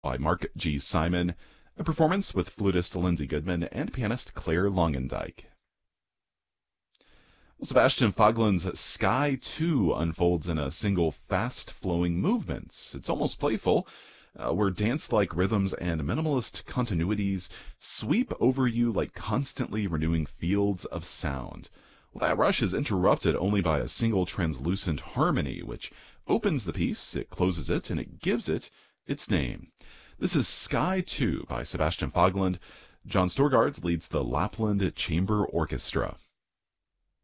by Mark G. Simon, a performance with flutist Lindsey Goodman and pianist Claire Longendijk. Sebastian Fogland's Sky 2 unfolds in a single fast-flowing movement. It's almost playful, where dance-like rhythms and minimalist continuities sweep over you like constantly renewing fields of sound. Well, that rush is interrupted only by a single translucent harmony, which opens the piece, it closes it, and it gives it its name. This is Sky 2 by Sebastian Fogland. John Storgard leads the Lapland Chamber Orchestra.